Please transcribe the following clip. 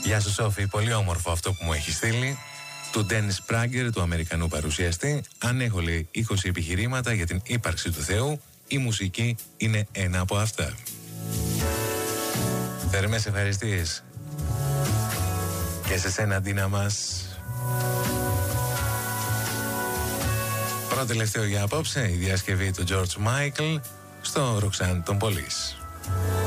Γεια σου Σόφη, πολύ όμορφο αυτό που μου έχει στείλει. Του Ντένις Πράγκερ, του Αμερικανού παρουσιαστή. Αν έχω, λέει, 20 επιχειρήματα για την ύπαρξη του Θεού, η μουσική είναι ένα από αυτά. Θερμές ευχαριστίες και σε σένα, Ντίνα μας. Πρώτο τελευταίο για απόψε, η διασκευή του George Michael στο Roxanne των Police.